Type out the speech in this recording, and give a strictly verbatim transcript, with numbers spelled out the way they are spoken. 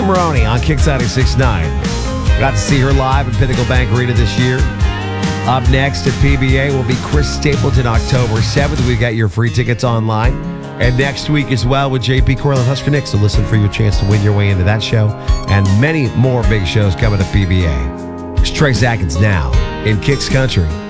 Maroney on Kicks ninety-six point nine. Got to see her live in Pinnacle Bank Arena this year. Up next at P B A will be Chris Stapleton October seventh. We got your free tickets online. And next week as well with J P Coyle and Husker Nick. So listen for your chance to win your way into that show. And many more big shows coming to P B A. It's Trace Atkins now in Kicks Country.